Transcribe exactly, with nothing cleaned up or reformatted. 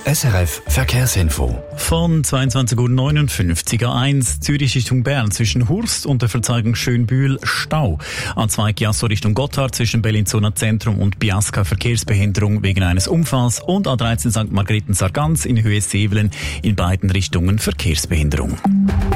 S R F Verkehrsinfo. Von zweiundzwanzig Uhr neunundfünfzig A eins Zürich Richtung Bern zwischen Hurst und der Verzeigung Schönbühl Stau. A zwei Chiasso Richtung Gotthard zwischen Bellinzona Zentrum und Biasca Verkehrsbehinderung wegen eines Unfalls und A dreizehn Sankt Margrethen-Sargans in Höhe Sevelen in beiden Richtungen Verkehrsbehinderung.